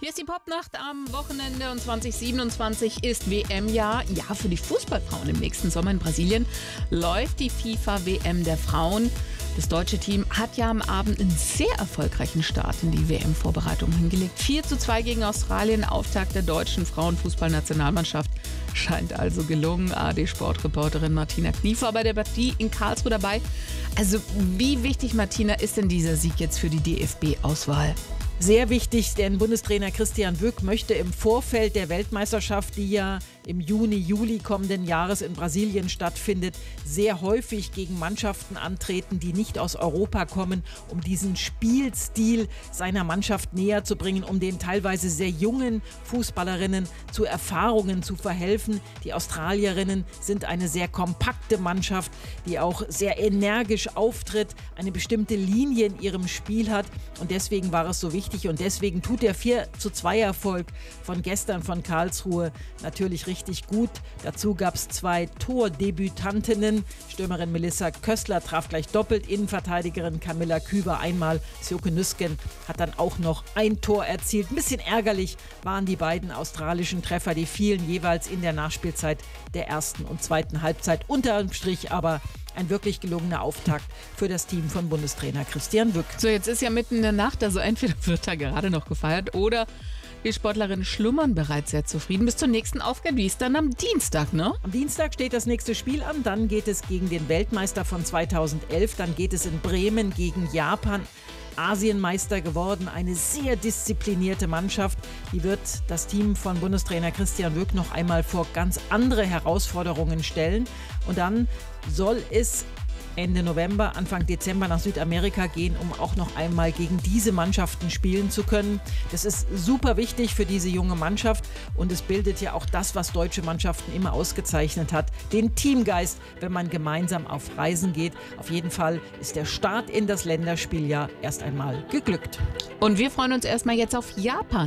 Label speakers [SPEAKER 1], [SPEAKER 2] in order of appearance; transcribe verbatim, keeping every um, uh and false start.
[SPEAKER 1] Hier ist die Popnacht am Wochenende und zwanzig siebenundzwanzig ist W M-Jahr. Ja, für die Fußballfrauen im nächsten Sommer in Brasilien läuft die FIFA-W M der Frauen. Das deutsche Team hat ja am Abend einen sehr erfolgreichen Start in die W M-Vorbereitung hingelegt. vier zu zwei gegen Australien, Auftakt der deutschen Frauenfußballnationalmannschaft. Scheint also gelungen. A R D-Sportreporterin Martina Knief war bei der Partie in Karlsruhe dabei. Also wie wichtig, Martina, ist denn dieser Sieg jetzt für die D F B-Auswahl?
[SPEAKER 2] Sehr wichtig, denn Bundestrainer Christian Wück möchte im Vorfeld der Weltmeisterschaft, die ja im Juni, Juli kommenden Jahres in Brasilien stattfindet, sehr häufig gegen Mannschaften antreten, die nicht aus Europa kommen, um diesen Spielstil seiner Mannschaft näher zu bringen, um den teilweise sehr jungen Fußballerinnen zu Erfahrungen zu verhelfen. Die Australierinnen sind eine sehr kompakte Mannschaft, die auch sehr energisch auftritt, eine bestimmte Linie in ihrem Spiel hat, und deswegen war es so wichtig und deswegen tut der vier zu zwei Erfolg von gestern von Karlsruhe natürlich richtig gut. Dazu gab es zwei Tordebütantinnen. Stürmerin Melissa Köstler traf gleich doppelt, Innenverteidigerin Camilla Küber einmal. Sjoeke Nüsken hat dann auch noch ein Tor erzielt. Ein bisschen ärgerlich waren die beiden australischen Treffer, die fielen jeweils in der Nachspielzeit der ersten und zweiten Halbzeit. Unterm Strich aber ein wirklich gelungener Auftakt für das Team von Bundestrainer Christian Wück.
[SPEAKER 1] So, jetzt ist ja mitten in der Nacht, also entweder wird da gerade noch gefeiert oder die Sportlerinnen schlummern bereits sehr zufrieden. Bis zur nächsten Aufgabe, die ist dann am Dienstag, ne?
[SPEAKER 2] Am Dienstag steht das nächste Spiel an, dann geht es gegen den Weltmeister von zweitausendelf, dann geht es in Bremen gegen Japan. Asienmeister geworden, eine sehr disziplinierte Mannschaft. Die wird das Team von Bundestrainer Christian Wück noch einmal vor ganz andere Herausforderungen stellen. Und dann soll es Ende November, Anfang Dezember nach Südamerika gehen, um auch noch einmal gegen diese Mannschaften spielen zu können. Das ist super wichtig für diese junge Mannschaft und es bildet ja auch das, was deutsche Mannschaften immer ausgezeichnet hat, den Teamgeist, wenn man gemeinsam auf Reisen geht. Auf jeden Fall ist der Start in das Länderspieljahr erst einmal geglückt.
[SPEAKER 1] Und wir freuen uns erstmal jetzt auf Japan.